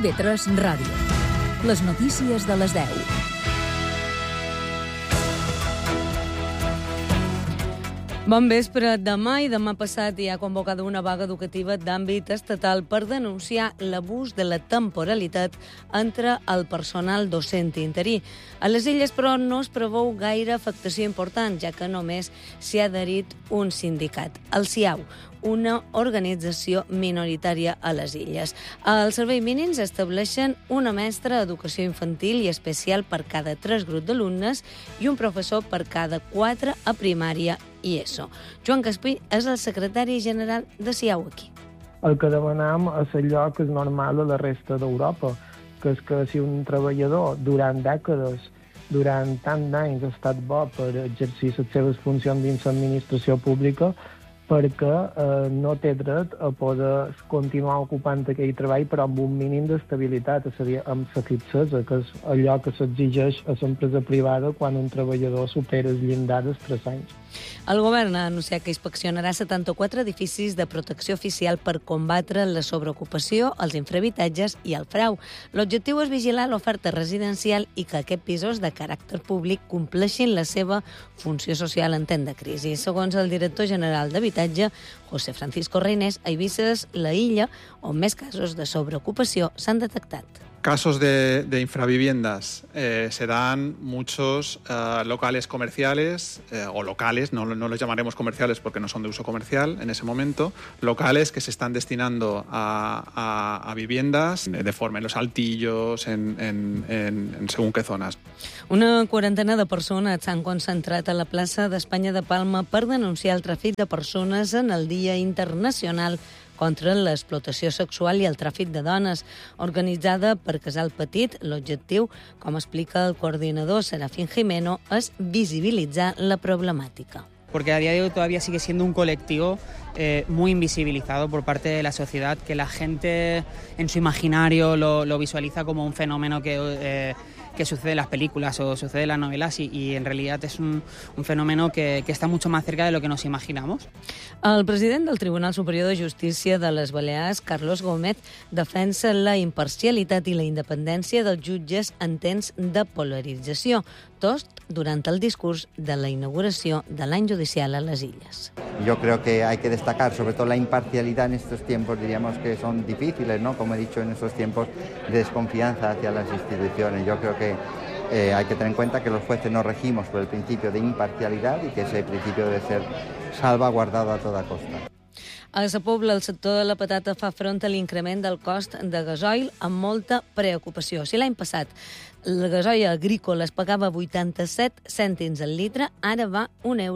IB3 Ràdio. Les notícies de les 10. Bon vespre. Demà i demà passat hi ha convocada una vaga educativa d'àmbit estatal per denunciar l'abús de la temporalitat entre el personal docent interí. A les Illes, però, no es preveu gaire afectació important, ja que només s'hi ha adherit un sindicat, el CIAU, una organització minoritària a les Illes. Al servei mínims estableixen una mestra d'educació infantil i especial per cada 3 grups d'alumnes i un professor per cada 4 a primària i ESO. Joan Caspí és el secretari general de CIAU aquí. El que demanam és allò que és normal a la resta d'Europa, que és que si un treballador durant dècades, durant tant d'anys ha estat bo per exercir les seves funcions dins l'administració pública, perquè no té dret a poder continuar ocupant aquell treball però amb un mínim d'estabilitat, és a dir, amb la fixesa, que és allò que s'exigeix a l'empresa privada quan un treballador supera el llindar dels 3 anys. El govern ha anunciat que inspeccionarà 74 edificis de protecció oficial per combatre la sobreocupació, els infrahabitatges i el frau. L'objectiu és vigilar l'oferta residencial i que aquests pisos de caràcter públic compleixin la seva funció social en temps de crisi. Segons el director general d'Habitatge, José Francisco Reynés, a Eivissa és la illa on més casos de sobreocupació s'han detectat. Casos de infraviviendas se dan muchos locales comerciales o locales, no los llamaremos comerciales porque no son de uso comercial en ese momento, locales que se están destinando a viviendas de forma en los altillos, en según qué zonas. Una quarantena de persones s'han concentrat a la plaça d'Espanya de Palma per denunciar el tràfic de persones en el Dia Internacional contra l'explotació sexual i el tràfic de dones, organitzada per Casal Petit. L'objectiu, com explica el coordinador Serafín Jimeno, és visibilitzar la problemàtica. Porque a día de hoy todavía sigue siendo un colectivo muy invisibilizado por parte de la sociedad, que la gente en su imaginario lo visualiza como un fenómeno que sucede en las películas o sucede en las novelas y en realidad es un fenómeno que está mucho más cerca de lo que nos imaginamos. El president del Tribunal Superior de Justícia de les Balears, Carlos Gómez, defensa la imparcialitat i la independència dels jutges en temps de polarització, tot durant el discurs de la inauguració de l'any judicial a les Illes. Yo creo que hay que destacar sobre todo la imparcialidad en estos tiempos, diríamos que son difíciles, ¿no? Como he dicho, en estos tiempos de desconfianza hacia las instituciones. Yo creo que hay que tener en cuenta que los jueces nos regimos por el principio de imparcialidad y que ese principio debe ser salvaguardado a toda costa. A Sa Pobla, el sector de la patata fa front a l'increment del cost de gasoil amb molta preocupació. Si l'any passat el gasoil agrícola es pagava 87 cèntims al litre, ara va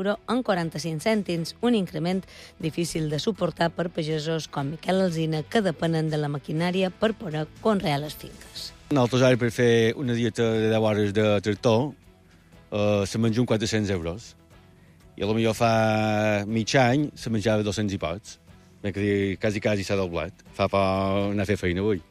€1,45, un increment difícil de suportar per pagesos com Miquel Alsina, que depenen de la maquinària per poder conrear les finques. Nosaltres ara per fer una dieta de 10 hores de tractor se menja uns 400 euros. I potser fa mig any se menjava 200 i pocs. Quasi s'ha doblat. Fa por anar a fer feina avui.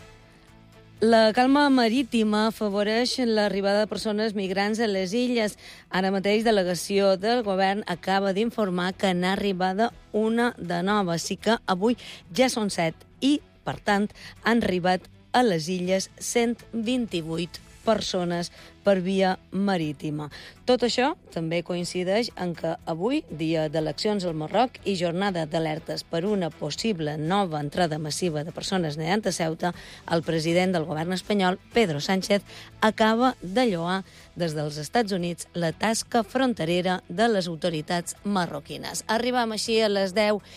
La calma marítima afavoreix l'arribada de persones migrants a les illes. Ara mateix, delegació del govern acaba d'informar que n'ha arribada una de nova. Sí que avui ja són 7 i, per tant, han arribat a les illes 128 persones per via marítima. Tot això també coincideix en que avui, dia d'eleccions al Marroc i jornada d'alertes per una possible nova entrada massiva de persones nedant a Ceuta, el president del govern espanyol, Pedro Sánchez, acaba de lloar des dels Estats Units la tasca fronterera de les autoritats marroquines. Arribam així a les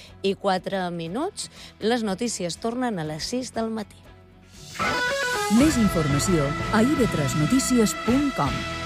10:04. Les notícies tornen a les 6 del matí. Més informació a ib3notícies.com.